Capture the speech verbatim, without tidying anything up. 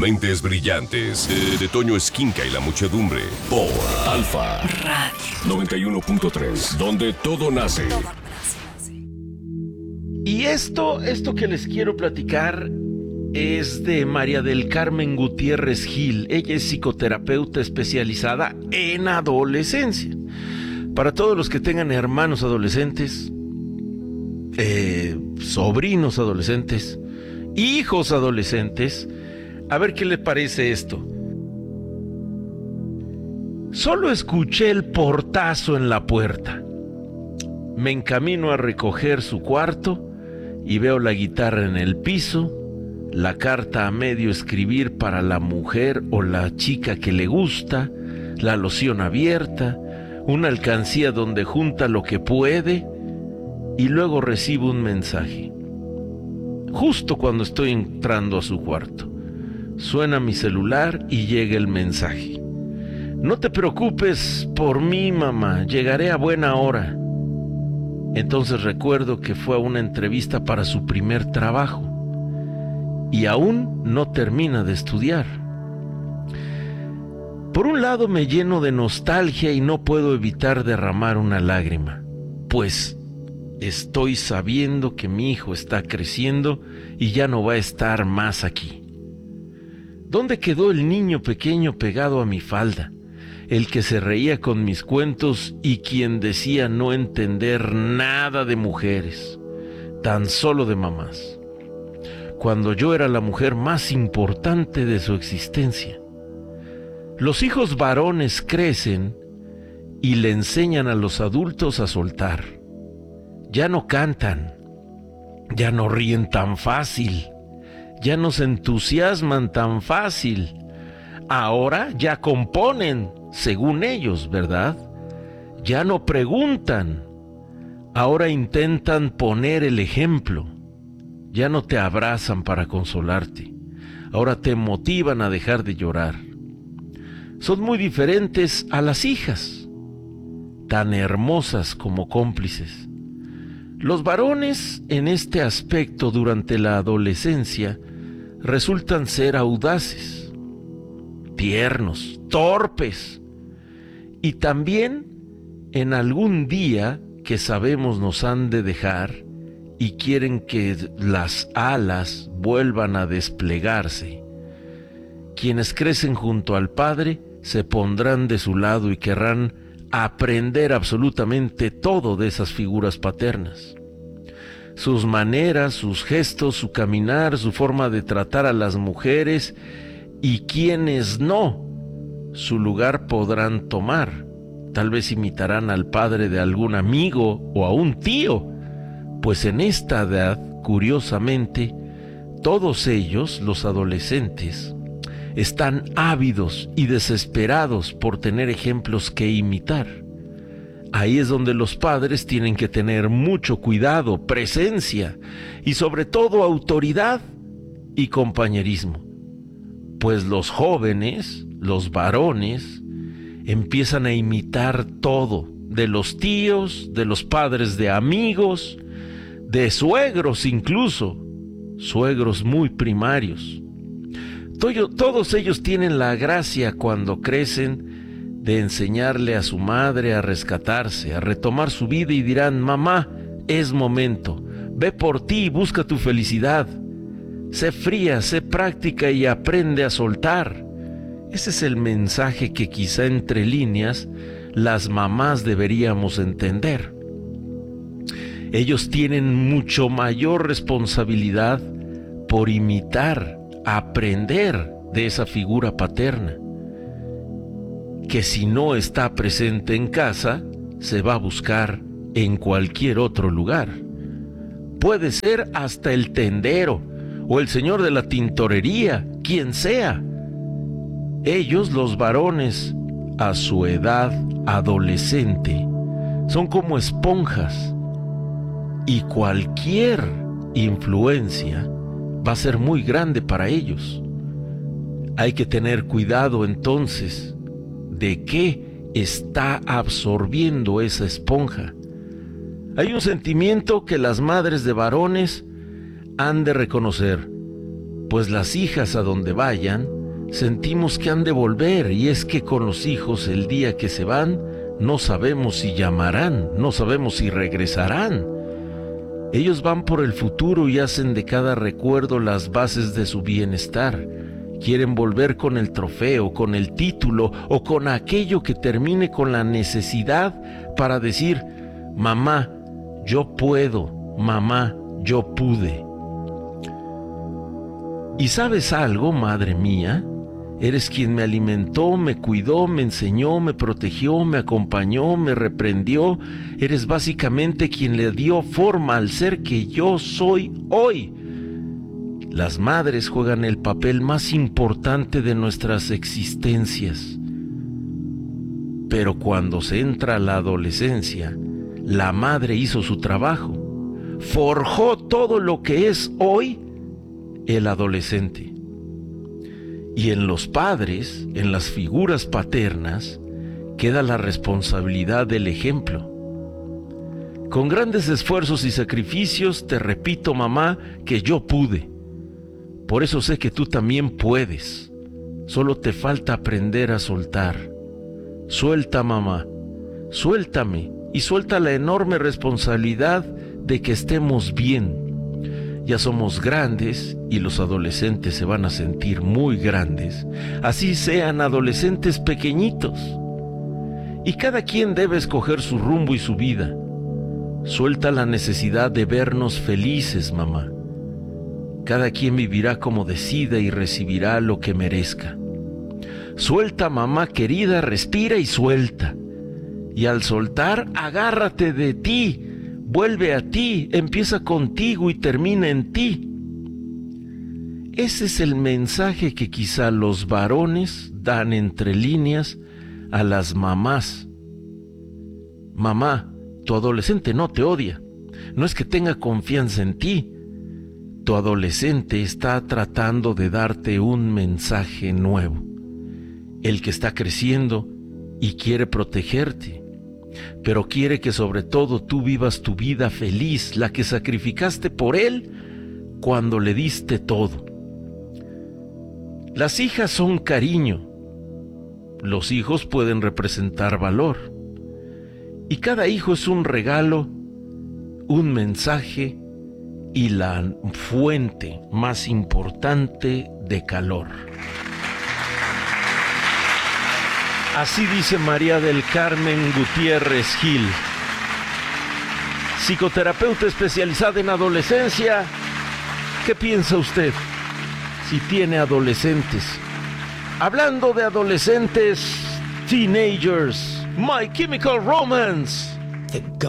Mentes brillantes de, de Toño Esquinca y la muchedumbre por Alfa Radio noventa y uno punto tres, donde todo nace. Y esto, esto que les quiero platicar es de María del Carmen Gutiérrez Gil. Ella es psicoterapeuta especializada en adolescencia. Para todos los que tengan hermanos adolescentes, eh, sobrinos adolescentes, hijos adolescentes, a ver qué le parece esto. Solo escuché el portazo en la puerta. Me encamino a recoger su cuarto y veo la guitarra en el piso, la carta a medio escribir para la mujer o la chica que le gusta, la loción abierta, una alcancía donde junta lo que puede y luego recibo un mensaje. Justo cuando estoy entrando a su cuarto, suena mi celular y llega el mensaje. No te preocupes por mí, mamá, llegaré a buena hora. Entonces recuerdo que fue a una entrevista para su primer trabajo y aún no termina de estudiar. Por un lado me lleno de nostalgia y no puedo evitar derramar una lágrima, pues estoy sabiendo que mi hijo está creciendo y ya no va a estar más aquí. ¿Dónde quedó el niño pequeño pegado a mi falda? El que se reía con mis cuentos y quien decía no entender nada de mujeres, tan solo de mamás, cuando yo era la mujer más importante de su existencia. Los hijos varones crecen y le enseñan a los adultos a soltar. Ya no cantan, ya no ríen tan fácil, ya no se entusiasman tan fácil. Ahora ya componen, según ellos, ¿verdad? Ya no preguntan, ahora intentan poner el ejemplo. Ya no te abrazan para consolarte, ahora te motivan a dejar de llorar. Son muy diferentes a las hijas, tan hermosas como cómplices. Los varones en este aspecto durante la adolescencia resultan ser audaces, tiernos, torpes, y también en algún día que sabemos nos han de dejar y quieren que las alas vuelvan a desplegarse. Quienes crecen junto al Padre se pondrán de su lado y querrán aprender absolutamente todo de esas figuras paternas. Sus maneras, sus gestos, su caminar, su forma de tratar a las mujeres, y quienes no, su lugar podrán tomar. Tal vez imitarán al padre de algún amigo o a un tío, pues en esta edad, curiosamente, todos ellos, los adolescentes, están ávidos y desesperados por tener ejemplos que imitar. Ahí es donde los padres tienen que tener mucho cuidado, presencia y sobre todo autoridad y compañerismo. Pues los jóvenes, los varones, empiezan a imitar todo, de los tíos, de los padres de amigos, de suegros incluso, suegros muy primarios. Todos ellos tienen la gracia cuando crecen de enseñarle a su madre a rescatarse, a retomar su vida y dirán: mamá, es momento, ve por ti y busca tu felicidad. Sé fría, sé práctica y aprende a soltar. Ese es el mensaje que quizá entre líneas las mamás deberíamos entender. Ellos tienen mucho mayor responsabilidad por imitar, aprender de esa figura paterna, que si no está presente en casa, se va a buscar en cualquier otro lugar. Puede ser hasta el tendero o el señor de la tintorería, quien sea. Ellos, los varones, a su edad adolescente, son como esponjas, y cualquier influencia va a ser muy grande para ellos. Hay que tener cuidado entonces de qué está absorbiendo esa esponja. Hay un sentimiento que las madres de varones han de reconocer, pues las hijas a donde vayan sentimos que han de volver, y es que con los hijos el día que se van, no sabemos si llamarán, no sabemos si regresarán. Ellos van por el futuro y hacen de cada recuerdo las bases de su bienestar. Quieren volver con el trofeo, con el título o con aquello que termine con la necesidad para decir: mamá, yo puedo, mamá, yo pude. ¿Y sabes algo, madre mía? Eres quien me alimentó, me cuidó, me enseñó, me protegió, me acompañó, me reprendió. Eres básicamente quien le dio forma al ser que yo soy hoy. Las madres juegan el papel más importante de nuestras existencias. Pero cuando se entra a la adolescencia, la madre hizo su trabajo. Forjó todo lo que es hoy el adolescente. Y en los padres, en las figuras paternas, queda la responsabilidad del ejemplo. Con grandes esfuerzos y sacrificios, te repito, mamá, que yo pude. Por eso sé que tú también puedes. Solo te falta aprender a soltar. Suelta, mamá, suéltame y suelta la enorme responsabilidad de que estemos bien. Ya somos grandes y los adolescentes se van a sentir muy grandes, así sean adolescentes pequeñitos. Y cada quien debe escoger su rumbo y su vida. Suelta la necesidad de vernos felices, mamá. Cada quien vivirá como decida y recibirá lo que merezca. Suelta, mamá querida, respira y suelta. Y al soltar, agárrate de ti. Vuelve a ti, empieza contigo y termina en ti. Ese es el mensaje que quizá los varones dan entre líneas a las mamás. Mamá, tu adolescente no te odia. No es que tenga confianza en ti. Tu adolescente está tratando de darte un mensaje nuevo. El que está creciendo y quiere protegerte. Pero quiere que sobre todo tú vivas tu vida feliz, la que sacrificaste por él cuando le diste todo. Las hijas son cariño, los hijos pueden representar valor, y cada hijo es un regalo, un mensaje y la fuente más importante de calor. Así dice María del Carmen Gutiérrez Gil, psicoterapeuta especializada en adolescencia. ¿Qué piensa usted si tiene adolescentes? Hablando de adolescentes, teenagers, My Chemical Romance.